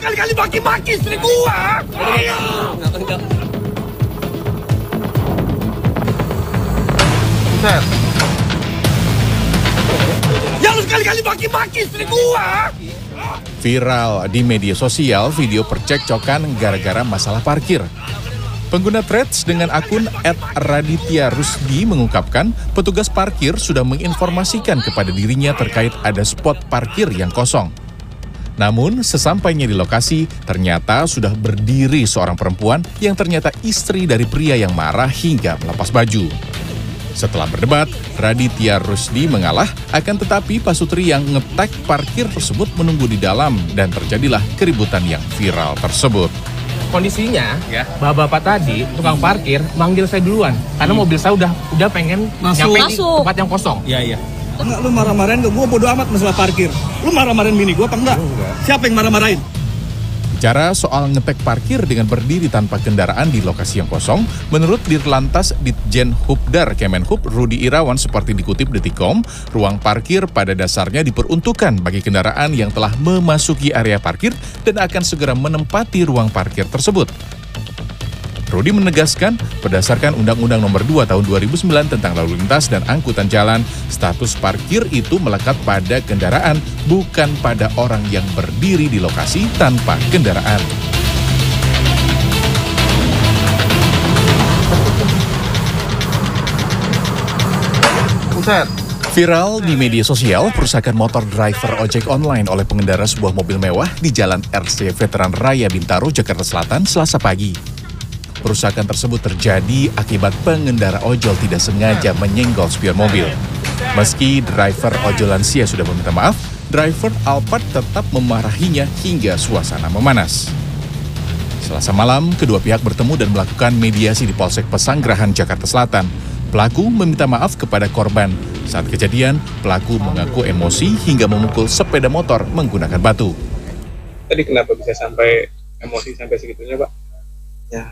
sekali-kali maki-maki istri gua. Buset. Ya lu sekali-kali maki-maki istri gua. Viral di media sosial video percekcokan gara-gara masalah parkir. Pengguna Threads dengan akun @raditya_rusdi mengungkapkan petugas parkir sudah menginformasikan kepada dirinya terkait ada spot parkir yang kosong. Namun sesampainya di lokasi ternyata sudah berdiri seorang perempuan yang ternyata istri dari pria yang marah hingga melepas baju. Setelah berdebat, Raditya Rusdi mengalah, akan tetapi pasutri yang ngetek parkir tersebut menunggu di dalam dan terjadilah keributan yang viral tersebut. Kondisinya, bapak-bapak tadi, tukang parkir, manggil saya duluan. Karena mobil saya udah pengen nyampe di tempat yang kosong. Iya. Enggak, lu marah-marahin ke gue, bodo amat masalah parkir. Lu marah-marahin bini gue apa enggak? Siapa yang marah-marahin? Bicara soal ngetek parkir dengan berdiri tanpa kendaraan di lokasi yang kosong, menurut Dirlantas Ditjen Hubdar Kemenhub Rudi Irawan seperti dikutip Detikcom, ruang parkir pada dasarnya diperuntukkan bagi kendaraan yang telah memasuki area parkir dan akan segera menempati ruang parkir tersebut. Rudi menegaskan, berdasarkan Undang-Undang Nomor 2 Tahun 2009 tentang Lalu Lintas dan Angkutan Jalan, status parkir itu melekat pada kendaraan, bukan pada orang yang berdiri di lokasi tanpa kendaraan. Buset. Viral di media sosial, perusakan motor driver ojek online oleh pengendara sebuah mobil mewah di Jalan RC Veteran Raya Bintaro, Jakarta Selatan, Selasa pagi. Perusakan tersebut terjadi akibat pengendara ojol tidak sengaja menyenggol spion mobil. Meski driver ojol lansia sudah meminta maaf, driver Alphard tetap memarahinya hingga suasana memanas. Selasa malam, kedua pihak bertemu dan melakukan mediasi di Polsek Pesanggerahan, Jakarta Selatan. Pelaku meminta maaf kepada korban. Saat kejadian, pelaku mengaku emosi hingga memukul sepeda motor menggunakan batu. Tadi kenapa bisa sampai emosi sampai segitunya, Pak? Ya,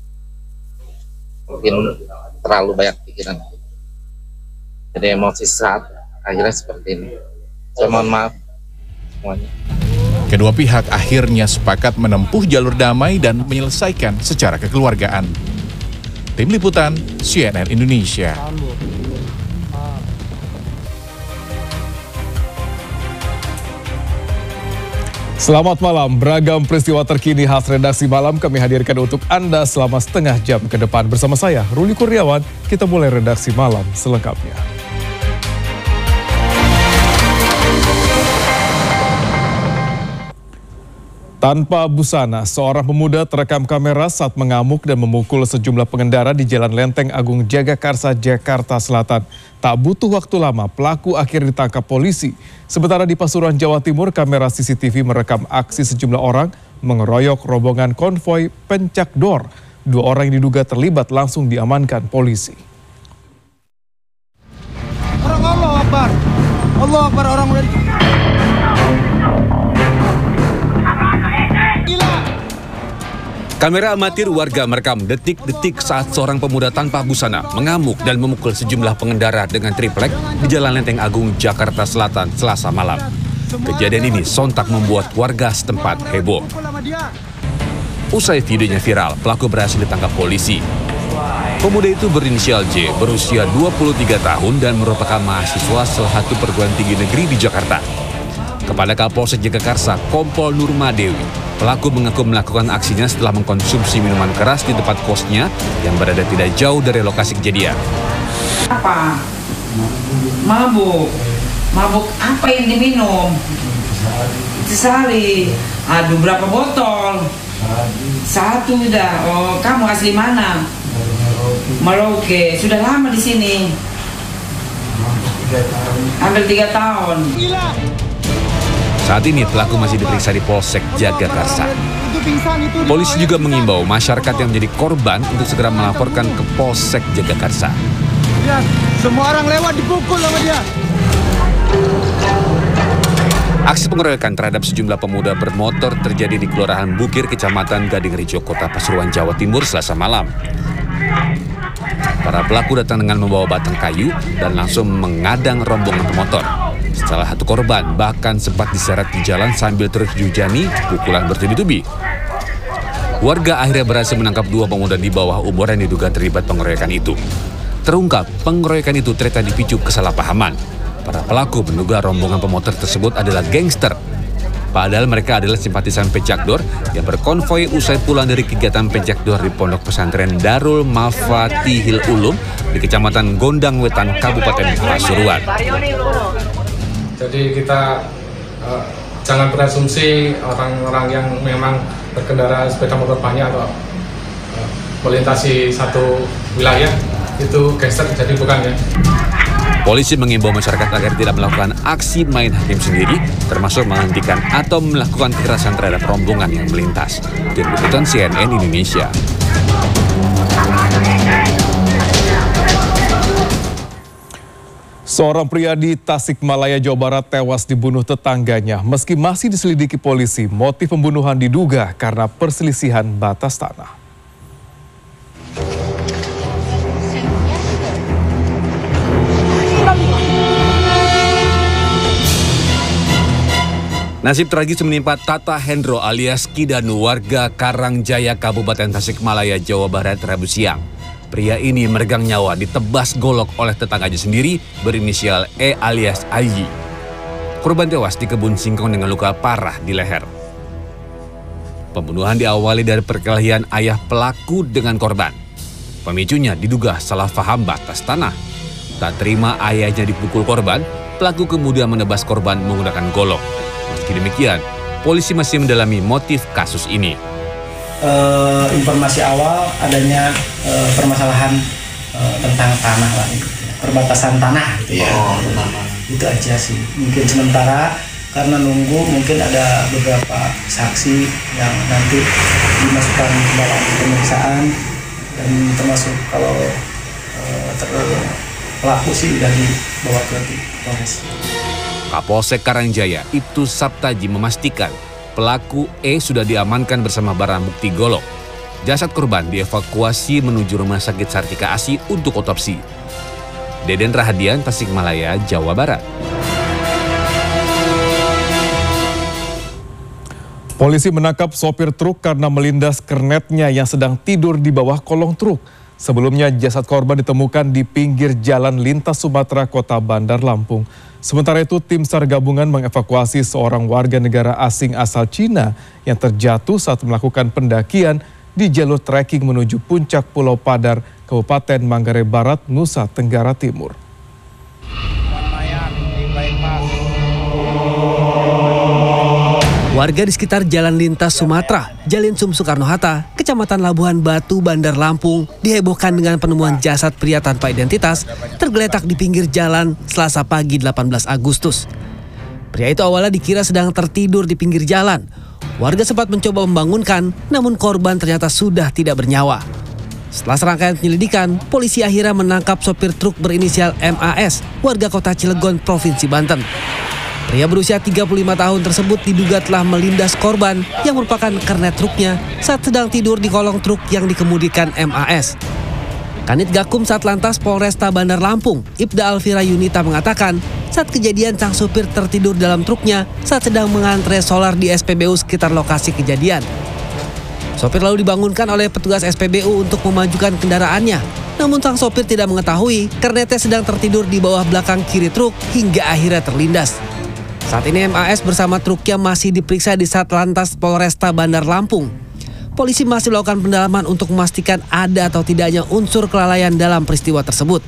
mungkin terlalu banyak pikiran, jadi emosi saat akhirnya seperti ini. Saya mohon maaf semuanya. Kedua pihak akhirnya sepakat menempuh jalur damai dan menyelesaikan secara kekeluargaan. Tim Liputan CNN Indonesia. Selamat malam, beragam peristiwa terkini khas redaksi malam kami hadirkan untuk Anda selama setengah jam ke depan. Bersama saya, Ruli Kurniawan, kita mulai redaksi malam selengkapnya. Tanpa busana, seorang pemuda terekam kamera saat mengamuk dan memukul sejumlah pengendara di Jalan Lenteng Agung Jagakarsa, Jakarta Selatan. Tak butuh waktu lama, pelaku akhirnya ditangkap polisi. Sementara di Pasuruan, Jawa Timur, kamera CCTV merekam aksi sejumlah orang mengeroyok rombongan konvoi Pencak Dor. 2 orang yang diduga terlibat langsung diamankan polisi. Allah Akbar. Allah Akbar, orang udah Kamera amatir warga merekam detik-detik saat seorang pemuda tanpa busana mengamuk dan memukul sejumlah pengendara dengan triplek di Jalan Lenteng Agung, Jakarta Selatan, Selasa malam. Kejadian ini sontak membuat warga setempat heboh. Usai videonya viral, pelaku berhasil ditangkap polisi. Pemuda itu berinisial J, berusia 23 tahun dan merupakan mahasiswa salah satu perguruan tinggi negeri di Jakarta. Kepada Kapolsek Jagakarsa, Kompol Nurmadewi, pelaku mengaku melakukan aksinya setelah mengkonsumsi minuman keras di tempat kosnya yang berada tidak jauh dari lokasi kejadian. Apa? Mabuk. Mabuk apa yang diminum? Sehari. Aduh, berapa botol? 1 udah. Oh, kamu asli mana? Merauke. Sudah lama di sini. Hampir 3 tahun. Saat ini pelaku masih diperiksa di Polsek Jagakarsa. Polisi juga mengimbau masyarakat yang menjadi korban untuk segera melaporkan ke Polsek Jagakarsa. Ya, semua orang lewat dipukul sama dia. Aksi pengeroyokan terhadap sejumlah pemuda bermotor terjadi di Kelurahan Bukir, Kecamatan Gading Rejo, Kota Pasuruan, Jawa Timur, Selasa malam. Para pelaku datang dengan membawa batang kayu dan langsung mengadang rombongan pemotor. Salah satu korban bahkan sempat diseret di jalan sambil terus dihujani pukulan bertubi-tubi. Warga akhirnya berhasil menangkap 2 pemuda di bawah umur yang diduga terlibat pengeroyokan itu. Terungkap, pengeroyokan itu ternyata dipicu kesalahpahaman. Para pelaku menduga rombongan pemotor tersebut adalah gangster. Padahal mereka adalah simpatisan Pencakdor yang berkonvoi usai pulang dari kegiatan Pencakdor di Pondok Pesantren Darul Mafatihil Ulum di Kecamatan Gondang Wetan, Kabupaten Pasuruan. Jadi kita jangan berasumsi orang-orang yang memang berkendara sepeda motor banyak atau melintasi satu wilayah itu gangster, jadi bukan ya. Polisi mengimbau masyarakat agar tidak melakukan aksi main hakim sendiri, termasuk menghentikan atau melakukan kekerasan terhadap rombongan yang melintas. Tim Liputan CNN Indonesia. Seorang pria di Tasikmalaya, Jawa Barat tewas dibunuh tetangganya. Meski masih diselidiki polisi, motif pembunuhan diduga karena perselisihan batas tanah. Nasib tragis menimpa Tata Hendro alias Kidanu, warga Karangjaya, Kabupaten Tasikmalaya, Jawa Barat, Rabu siang. Pria ini meregang nyawa ditebas golok oleh tetangganya sendiri berinisial E alias Ayi. Korban tewas di kebun singkong dengan luka parah di leher. Pembunuhan diawali dari perkelahian ayah pelaku dengan korban. Pemicunya diduga salah paham batas tanah. Tak terima ayahnya dipukul korban, pelaku kemudian menebas korban menggunakan golok. Meski demikian, polisi masih mendalami motif kasus ini. Informasi awal adanya permasalahan tentang tanah lah, perbatasan tanah gitu ya. Itu aja sih. Mungkin sementara karena nunggu mungkin ada beberapa saksi yang nanti dimasukkan dalam pemeriksaan, dan termasuk kalau pelaku sih sudah dibawa ke Polres. Kapolsek Karangjaya, Ibtu Saptaji memastikan pelaku E sudah diamankan bersama barang bukti golok. Jasad korban dievakuasi menuju Rumah Sakit Sartika Asi untuk otopsi. Deden Rahadian, Tasikmalaya, Jawa Barat. Polisi menangkap sopir truk karena melindas kernetnya yang sedang tidur di bawah kolong truk. Sebelumnya jasad korban ditemukan di pinggir jalan lintas Sumatera, Kota Bandar Lampung. Sementara itu, tim SAR gabungan mengevakuasi seorang warga negara asing asal Cina yang terjatuh saat melakukan pendakian di jalur trekking menuju puncak Pulau Padar, Kabupaten Manggarai Barat, Nusa Tenggara Timur. Warga di sekitar Jalan Lintas Sumatera, Jalinsum Soekarno-Hatta, Kecamatan Labuhan Batu, Bandar Lampung, dihebohkan dengan penemuan jasad pria tanpa identitas tergeletak di pinggir jalan Selasa pagi 18 Agustus. Pria itu awalnya dikira sedang tertidur di pinggir jalan. Warga sempat mencoba membangunkan, namun korban ternyata sudah tidak bernyawa. Setelah serangkaian penyelidikan, polisi akhirnya menangkap sopir truk berinisial MAS, warga kota Cilegon, Provinsi Banten. Pria berusia 35 tahun tersebut diduga telah melindas korban yang merupakan kernet truknya saat sedang tidur di kolong truk yang dikemudikan MAS. Kanit Gakum Satlantas Polresta Bandar Lampung, Ibda Alfira Yunita mengatakan saat kejadian sang supir tertidur dalam truknya saat sedang mengantre solar di SPBU sekitar lokasi kejadian. Sopir lalu dibangunkan oleh petugas SPBU untuk memajukan kendaraannya. Namun sang sopir tidak mengetahui kernetnya sedang tertidur di bawah belakang kiri truk hingga akhirnya terlindas. Saat ini MAS bersama truknya masih diperiksa di Satlantas Polresta Bandar Lampung. Polisi masih melakukan pendalaman untuk memastikan ada atau tidaknya unsur kelalaian dalam peristiwa tersebut.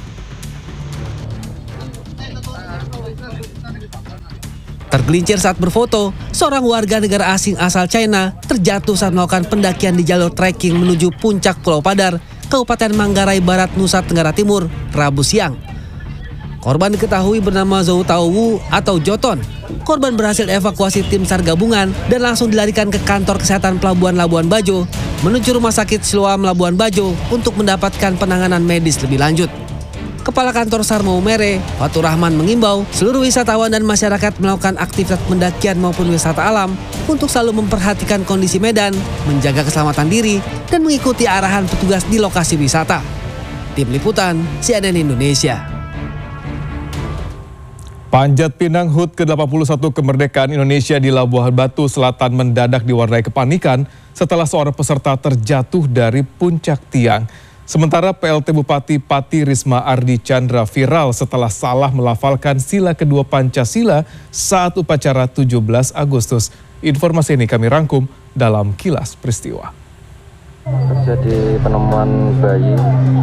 Tergelincir saat berfoto, seorang warga negara asing asal China terjatuh saat melakukan pendakian di jalur trekking menuju puncak Pulau Padar, Kabupaten Manggarai Barat, Nusa Tenggara Timur, Rabu siang. Korban diketahui bernama Zhou Taowu atau Joton. Korban berhasil evakuasi tim SAR gabungan dan langsung dilarikan ke kantor kesehatan Pelabuhan Labuan Bajo menuju Rumah Sakit Siloam Labuan Bajo untuk mendapatkan penanganan medis lebih lanjut. Kepala Kantor SAR Maumere, Fatur Rahman mengimbau seluruh wisatawan dan masyarakat melakukan aktivitas pendakian maupun wisata alam untuk selalu memperhatikan kondisi medan, menjaga keselamatan diri, dan mengikuti arahan petugas di lokasi wisata. Tim Liputan CNN Indonesia. Panjat Pinang HUT ke-81 kemerdekaan Indonesia di Labuhan Batu Selatan mendadak diwarnai kepanikan setelah seorang peserta terjatuh dari puncak tiang. Sementara PLT Bupati Pati Risma Ardi Chandra viral setelah salah melafalkan sila kedua Pancasila saat upacara 17 Agustus. Informasi ini kami rangkum dalam Kilas Peristiwa. Terjadi penemuan bayi.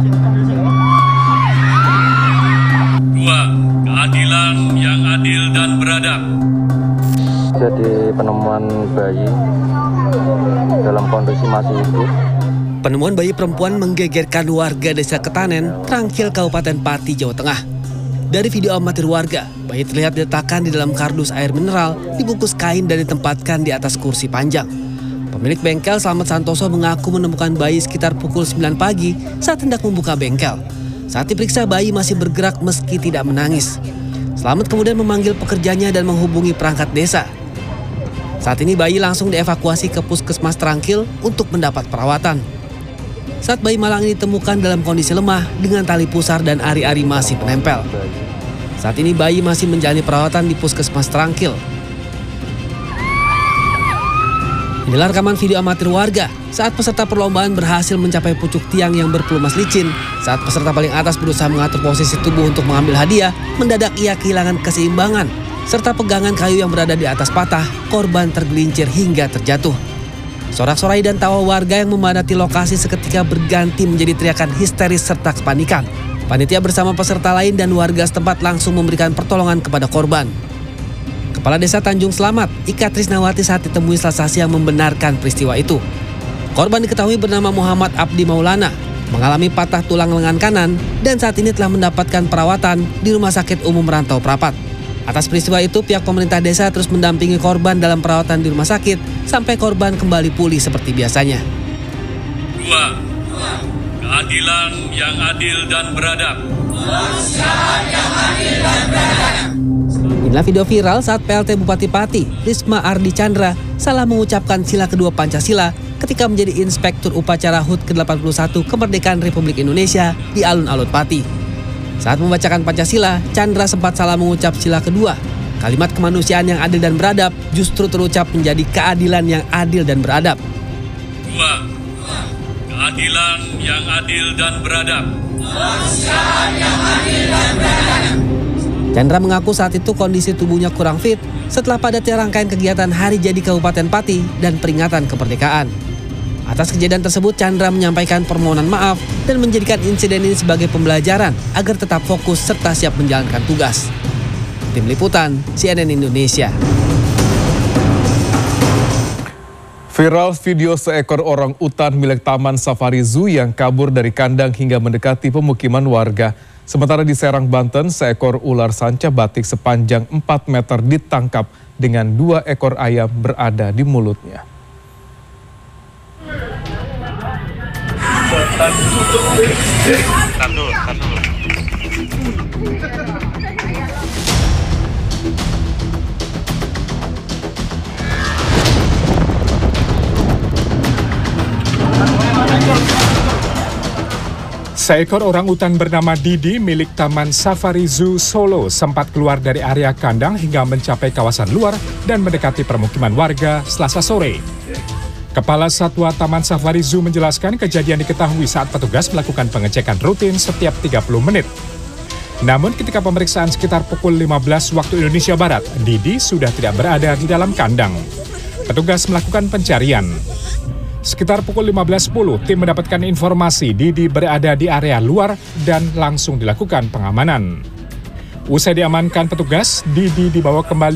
2. Keadilan yang adil dan beradab. Jadi penemuan bayi dalam kondisi masih hidup. Penemuan bayi perempuan menggegerkan warga Desa Ketanen, Trangkil, Kabupaten Pati, Jawa Tengah. Dari video amatir warga, bayi terlihat diletakkan di dalam kardus air mineral, dibungkus kain dan ditempatkan di atas kursi panjang. Pemilik bengkel Slamet Santoso mengaku menemukan bayi sekitar pukul 9 pagi saat hendak membuka bengkel. Saat diperiksa, bayi masih bergerak meski tidak menangis. Slamet kemudian memanggil pekerjanya dan menghubungi perangkat desa. Saat ini bayi langsung dievakuasi ke Puskesmas Trangkil untuk mendapat perawatan. Saat bayi malang ini ditemukan dalam kondisi lemah dengan tali pusar dan ari-ari masih menempel. Saat ini bayi masih menjalani perawatan di Puskesmas Trangkil. Inilah rekaman video amatir warga saat peserta perlombaan berhasil mencapai pucuk tiang yang berpelumas licin. Saat peserta paling atas berusaha mengatur posisi tubuh untuk mengambil hadiah, mendadak ia kehilangan keseimbangan. Serta pegangan kayu yang berada di atas patah, korban tergelincir hingga terjatuh. Sorak-sorai dan tawa warga yang memadati lokasi seketika berganti menjadi teriakan histeris serta kepanikan. Panitia bersama peserta lain dan warga setempat langsung memberikan pertolongan kepada korban. Kepala Desa Tanjung Selamat, Ika Trisnawati saat ditemui Selasa siang membenarkan peristiwa itu. Korban diketahui bernama Muhammad Abdi Maulana, mengalami patah tulang lengan kanan dan saat ini telah mendapatkan perawatan di Rumah Sakit Umum Rantau Prapat. Atas peristiwa itu, pihak pemerintah desa terus mendampingi korban dalam perawatan di rumah sakit sampai korban kembali pulih seperti biasanya. 2. Keadilan yang adil dan beradab. Inilah video viral saat PLT Bupati Pati, Risma Ardi Chandra, salah mengucapkan sila kedua Pancasila ketika menjadi inspektur upacara HUT ke-81 kemerdekaan Republik Indonesia di alun-alun Pati. Saat membacakan Pancasila, Chandra sempat salah mengucap sila kedua. Kalimat kemanusiaan yang adil dan beradab justru terucap menjadi keadilan yang adil dan beradab. 2. Keadilan yang adil dan beradab. Chandra mengaku saat itu kondisi tubuhnya kurang fit setelah padatnya rangkaian kegiatan Hari Jadi Kabupaten Pati dan peringatan kemerdekaan. Atas kejadian tersebut, Chandra menyampaikan permohonan maaf dan menjadikan insiden ini sebagai pembelajaran agar tetap fokus serta siap menjalankan tugas. Tim Liputan, CNN Indonesia. Viral video seekor orang utan milik Taman Safari Zoo yang kabur dari kandang hingga mendekati pemukiman warga. Sementara di Serang, Banten, seekor ular sanca batik sepanjang 4 meter ditangkap dengan 2 ekor ayam berada di mulutnya. Seekor orang utan bernama Didi milik Taman Safari Zoo Solo sempat keluar dari area kandang hingga mencapai kawasan luar dan mendekati permukiman warga Selasa sore. Kepala Satwa Taman Safari Zoo menjelaskan kejadian diketahui saat petugas melakukan pengecekan rutin setiap 30 menit. Namun ketika pemeriksaan sekitar pukul 15 waktu Indonesia Barat, Didi sudah tidak berada di dalam kandang. Petugas melakukan pencarian. Sekitar pukul 15.10, tim mendapatkan informasi Didi berada di area luar dan langsung dilakukan pengamanan. Usai diamankan petugas, Didi dibawa kembali